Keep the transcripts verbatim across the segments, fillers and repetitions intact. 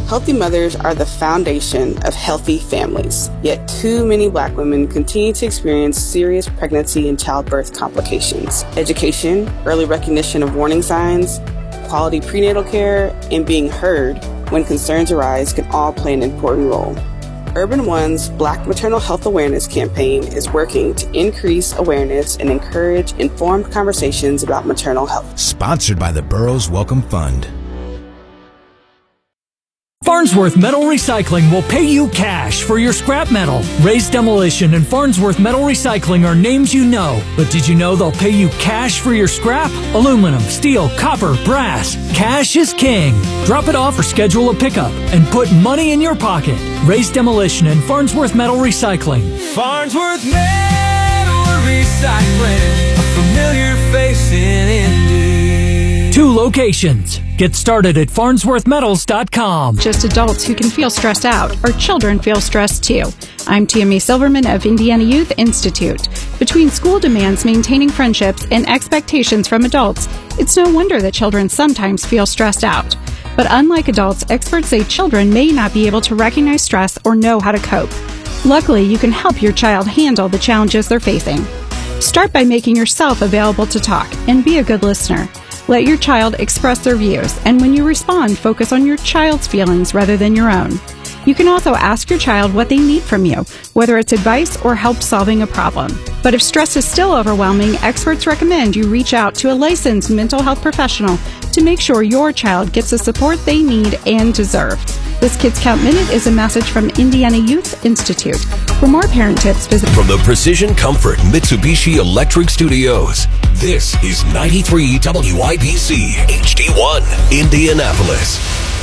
Healthy mothers are the foundation of healthy families, yet too many Black women continue to experience serious pregnancy and childbirth complications. Education, early recognition of warning signs, quality prenatal care, and being heard when concerns arise can all play an important role. Urban One's Black Maternal Health Awareness campaign is working to increase awareness and encourage informed conversations about maternal health. Sponsored by the Burroughs Welcome Fund. Farnsworth Metal Recycling will pay you cash for your scrap metal. Raised Demolition and Farnsworth Metal Recycling are names you know, but did you know they'll pay you cash for your scrap? Aluminum, steel, copper, brass. Cash is king. Drop it off or schedule a pickup and put money in your pocket. Raised Demolition and Farnsworth Metal Recycling. Farnsworth Metal Recycling, a familiar face in Indy. Two locations. Get started at farnsworth metals dot com. Just adults who can feel stressed out, or children feel stressed too. I'm Tammy Silverman of Indiana Youth Institute. Between school demands, maintaining friendships, and expectations from adults, it's no wonder that children sometimes feel stressed out. But unlike adults, experts say children may not be able to recognize stress or know how to cope. Luckily, you can help your child handle the challenges they're facing. Start by making yourself available to talk and be a good listener. Let your child express their views, and when you respond, focus on your child's feelings rather than your own. You can also ask your child what they need from you, whether it's advice or help solving a problem. But if stress is still overwhelming, experts recommend you reach out to a licensed mental health professional to make sure your child gets the support they need and deserve. This Kids Count Minute is a message from Indiana Youth Institute. For more parent tips, visit... From the Precision Comfort Mitsubishi Electric Studios, this is ninety-three W I B C H D one, Indianapolis.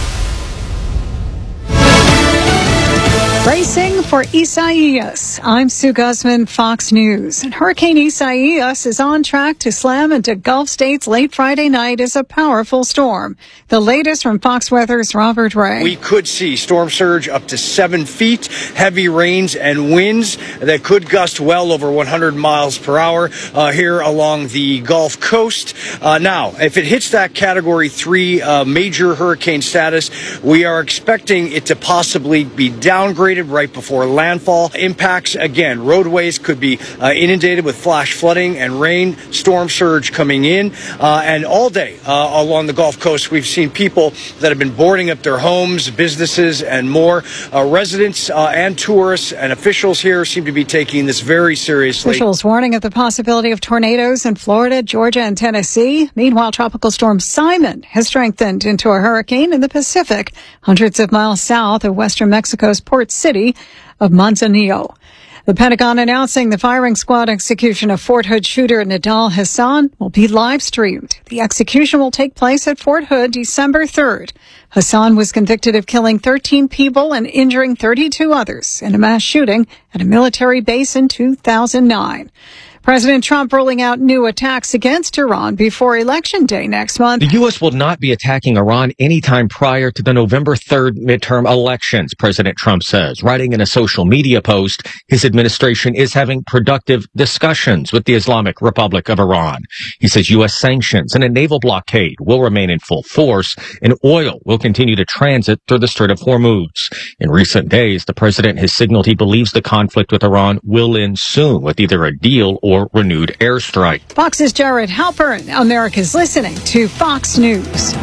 Bracing for Isaias. I'm Sue Guzman, Fox News. And Hurricane Isaias is on track to slam into Gulf states late Friday night as a powerful storm. The latest from Fox Weather's Robert Ray. We could see storm surge up to seven feet, heavy rains and winds that could gust well over one hundred miles per hour uh, here along the Gulf Coast. Uh, now, if it hits that Category three uh, major hurricane status, we are expecting it to possibly be downgraded right before landfall. Impacts, again, roadways could be uh, inundated with flash flooding and rain, storm surge coming in. Uh, and all day uh, along the Gulf Coast, we've seen people that have been boarding up their homes, businesses, and more. Uh, residents uh, and tourists and officials here seem to be taking this very seriously. Officials warning of the possibility of tornadoes in Florida, Georgia, and Tennessee. Meanwhile, Tropical Storm Simon has strengthened into a hurricane in the Pacific, hundreds of miles south of western Mexico's port city of Manzanillo. The Pentagon announcing the firing squad execution of Fort Hood shooter Nidal Hassan will be live streamed. The execution will take place at Fort Hood December third. Hassan was convicted of killing thirteen people and injuring thirty-two others in a mass shooting at a military base in two thousand nine. President Trump rolling out new attacks against Iran before Election Day next month. The U S will not be attacking Iran anytime prior to the November third midterm elections, President Trump says. Writing in a social media post, his administration is having productive discussions with the Islamic Republic of Iran. He says U S sanctions and a naval blockade will remain in full force, and oil will continue to transit through the Strait of Hormuz. In recent days, the president has signaled he believes the conflict with Iran will end soon with either a deal or Or renewed airstrike. Fox's Jared Halpern. America's listening to Fox News.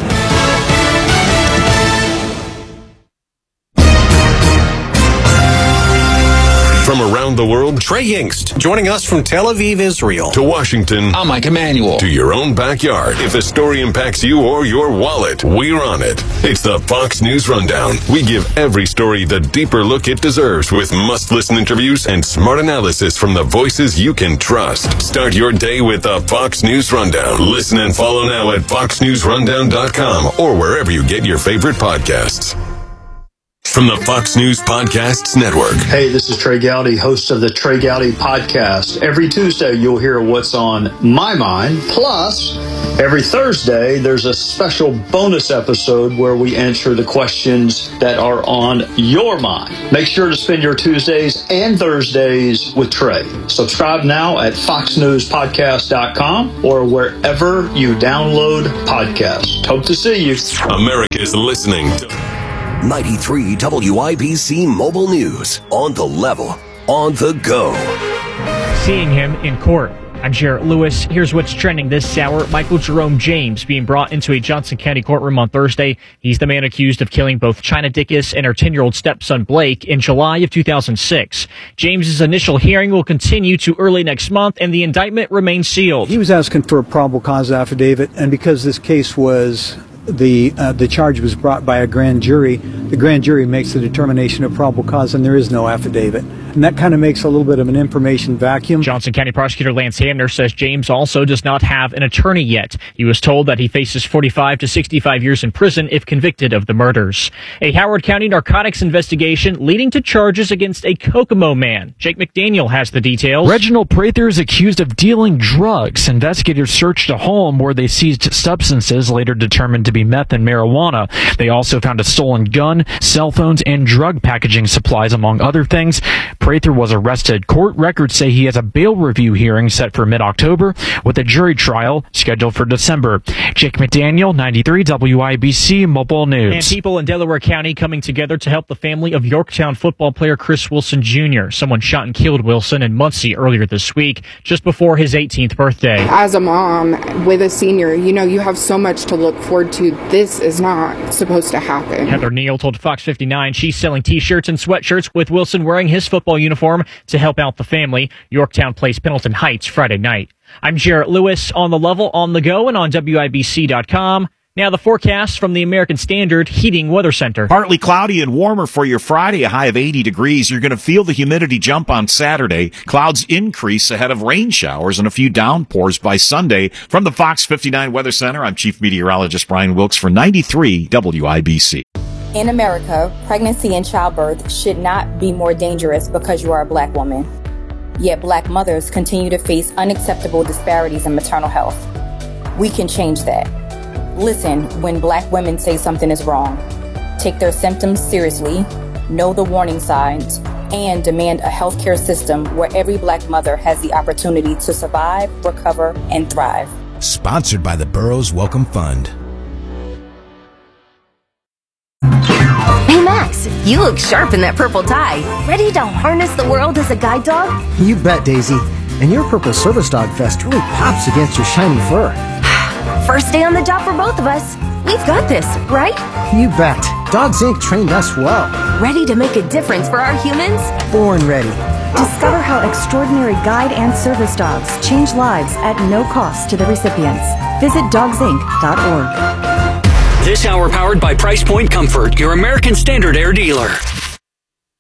From around the world, Trey Yingst, joining us from Tel Aviv, Israel. To Washington, I'm Mike Emanuel. To your own backyard. If a story impacts you or your wallet, we're on it. It's the Fox News Rundown. We give every story the deeper look it deserves with must-listen interviews and smart analysis from the voices you can trust. Start your day with the Fox News Rundown. Listen and follow now at fox news rundown dot com or wherever you get your favorite podcasts. From the Fox News Podcasts Network. Hey, this is Trey Gowdy, host of the Trey Gowdy Podcast. Every Tuesday, you'll hear what's on my mind. Plus, every Thursday, there's a special bonus episode where we answer the questions that are on your mind. Make sure to spend your Tuesdays and Thursdays with Trey. Subscribe now at fox news podcast dot com or wherever you download podcasts. Hope to see you. America's listening to ninety-three W I B C Mobile News. On the level, on the go. Seeing him in court. I'm Jarrett Lewis. Here's what's trending this hour. Michael Jerome James being brought into a Johnson County courtroom on Thursday. He's the man accused of killing both China Dickus and her ten-year-old stepson Blake in July of two thousand six. James's initial hearing will continue to early next month, and the indictment remains sealed. He was asking for a probable cause affidavit, and because this case was the uh, the charge was brought by a grand jury, the grand jury makes the determination of probable cause, and there is no affidavit. And that kind of makes a little bit of an information vacuum. Johnson County Prosecutor Lance Hamner says James also does not have an attorney yet. He was told that he faces forty-five to sixty-five years in prison if convicted of the murders. A Howard County narcotics investigation leading to charges against a Kokomo man. Jake McDaniel has the details. Reginald Prather is accused of dealing drugs. Investigators searched a home where they seized substances later determined to be meth and marijuana. They also found a stolen gun, cell phones, and drug packaging supplies, among other things. Prather was arrested. Court records say he has a bail review hearing set for mid-October with a jury trial scheduled for December. Jake McDaniel, ninety-three W I B C Mobile News. And people in Delaware County coming together to help the family of Yorktown football player Chris Wilson Junior Someone shot and killed Wilson in Muncie earlier this week, just before his eighteenth birthday. As a mom with a senior, you know, you have so much to look forward to. This is not supposed to happen. Heather Neal told Fox fifty-nine she's selling T-shirts and sweatshirts with Wilson wearing his football uniform to help out the family. Yorktown plays Pendleton Heights Friday night. I'm Jarrett Lewis, on the level, on the go, and on W I B C dot com. Now the forecast from the American Standard Heating Weather Center. Partly cloudy and warmer for your Friday, a high of eighty degrees. You're going to feel the humidity jump on Saturday. Clouds increase ahead of rain showers and a few downpours by Sunday. From the Fox fifty-nine Weather Center, I'm Chief Meteorologist Brian Wilkes for ninety-three W I B C. In America, pregnancy and childbirth should not be more dangerous because you are a black woman. Yet black mothers continue to face unacceptable disparities in maternal health. We can change that. Listen when black women say something is wrong. Take their symptoms seriously, know the warning signs, and demand a healthcare system where every black mother has the opportunity to survive, recover, and thrive. Sponsored by the Burroughs Welcome Fund. Hey Max, you look sharp in that purple tie. Ready to harness the world as a guide dog? You bet, Daisy. And your purple service dog vest really pops against your shiny fur. First day on the job for both of us. We've got this, right? You bet. Dogs Incorporated trained us well. Ready to make a difference for our humans? Born ready. Discover how extraordinary guide and service dogs change lives at no cost to the recipients. Visit dogs inc dot org. This hour powered by Price Point Comfort, your American Standard Air dealer.